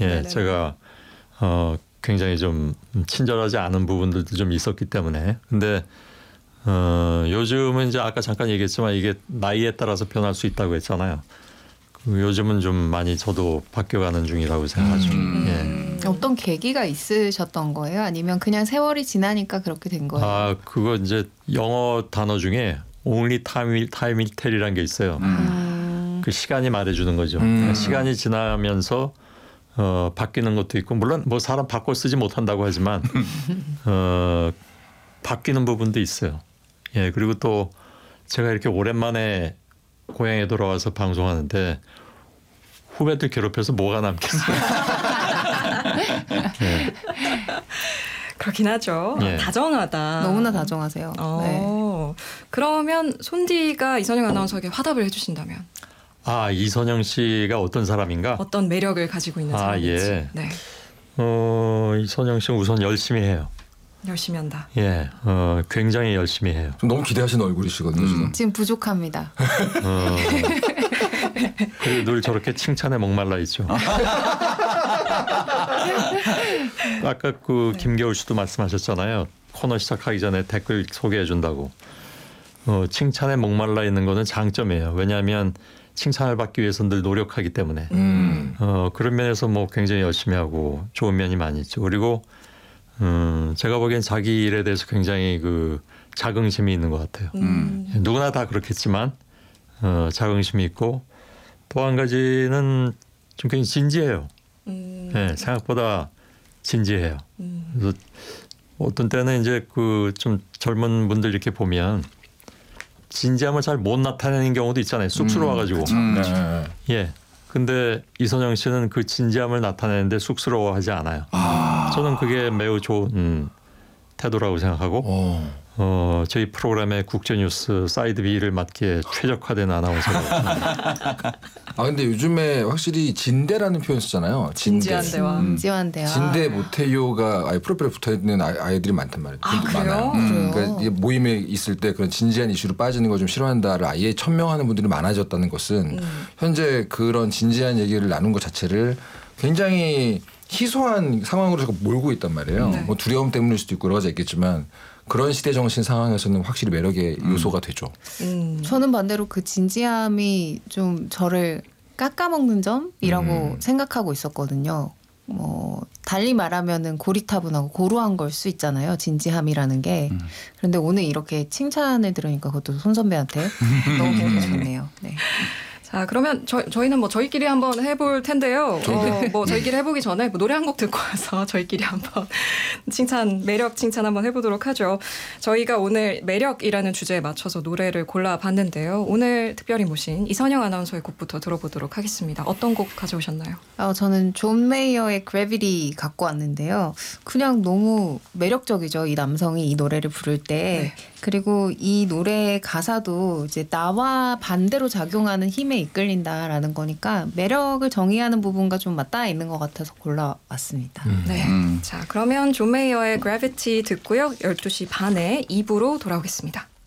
예, 네네. 제가 굉장히 좀 친절하지 않은 부분들도 좀 있었기 때문에. 근데 요즘은 이제 아까 잠깐 얘기했지만 이게 나이에 따라서 변할 수 있다고 했잖아요. 요즘은 좀 많이 저도 바뀌어가는 중이라고 생각하죠. 예. 어떤 계기가 있으셨던 거예요? 아니면 그냥 세월이 지나니까 그렇게 된 거예요? 아, 그거 이제 영어 단어 중에 only time will tell이라는 게 있어요. 그 시간이 말해주는 거죠. 그러니까 시간이 지나면서 바뀌는 것도 있고, 물론 뭐 사람 바꿔 쓰지 못한다고 하지만 바뀌는 부분도 있어요. 예, 그리고 또 제가 이렇게 오랜만에 고향에 돌아와서 방송하는데 후배들 괴롭혀서 뭐가 남겠어요. 예. 그렇긴 하죠. 예. 다정하다. 너무나 다정하세요. 네. 그러면 손디가 이선영 아나운서에게 화답을 해주신다면 아, 이선영 씨가 어떤 사람인가? 어떤 매력을 가지고 있는 아, 사람인지. 예. 네. 이선영 씨는 우선 열심히 해요. 열심히 한다. 예, 굉장히 열심히 해요. 좀 너무 기대하시는 얼굴이시거든요. 지금. 지금 부족합니다. 그리고 늘 저렇게 칭찬에 목말라 있죠. 아까 그 김겨울 씨도 말씀하셨잖아요. 코너 시작하기 전에 댓글 소개해 준다고. 칭찬에 목말라 있는 거는 장점이에요. 왜냐하면 칭찬을 받기 위해서 늘 노력하기 때문에. 그런 면에서 뭐 굉장히 열심히 하고 좋은 면이 많이 있죠. 그리고 제가 보기엔 자기 일에 대해서 굉장히 그 자긍심이 있는 것 같아요. 누구나 다 그렇겠지만 자긍심이 있고 또 한 가지는 좀 굉장히 진지해요. 네, 생각보다 진지해요. 그래서 어떤 때는 이제 그 좀 젊은 분들 이렇게 보면 진지함을 잘 못 나타내는 경우도 있잖아요. 쑥스러워가지고. 네. 예. 근데 이선영 씨는 그 진지함을 나타내는데 쑥스러워하지 않아요. 저는 그게 매우 좋은 태도라고 생각하고 저희 프로그램의 국제뉴스 사이드 B를 맡기에 최적화된 아나운서라고 생각합니다. 아 근데 요즘에 확실히 진대라는 표현 쓰잖아요. 진지한 대화. 진지한 대화. 진대 못해요가 아예 프로필에 붙어 있는 아이들이 많단 말이에요. 아, 그래요? 그래요? 그러니까 이게 모임에 있을 때 그런 진지한 이슈로 빠지는 걸 좀 싫어한다를 아예 천명하는 분들이 많아졌다는 것은 현재 그런 진지한 얘기를 나눈 것 자체를 굉장히 희소한 상황으로 자꾸 몰고 있단 말이에요. 네. 뭐 두려움 때문일 수도 있고 여러 가지 있겠지만 그런 시대 정신 상황에서는 확실히 매력의 요소가 되죠. 저는 반대로 그 진지함이 좀 저를 깎아먹는 점이라고 생각하고 있었거든요. 뭐 달리 말하면은 고리타분하고 고루한 걸 수 있잖아요. 진지함이라는 게. 그런데 오늘 이렇게 칭찬을 들으니까 그것도 손 선배한테 너무 보기 좋네요. 네. 자, 그러면 저희는 뭐 저희끼리 한번 해볼 텐데요. 뭐 저희끼리 해보기 전에 뭐 노래 한 곡 듣고 와서 저희끼리 한번 매력 칭찬 한번 해보도록 하죠. 저희가 오늘 매력이라는 주제에 맞춰서 노래를 골라봤는데요. 오늘 특별히 모신 이선영 아나운서의 곡부터 들어보도록 하겠습니다. 어떤 곡 가져오셨나요? 저는 존 메이어의 Gravity 갖고 왔는데요. 그냥 너무 매력적이죠. 이 남성이 이 노래를 부를 때. 네. 그리고 이 노래의 가사도 이제 나와 반대로 작용하는 힘에 이끌린다라는 거니까 매력을 정의하는 부분과 좀 맞닿아 있는 것 같아서 골라왔습니다. 네. 자, 그러면 존 메이어의 Gravity 듣고요. 12시 반에 2부로 돌아오겠습니다.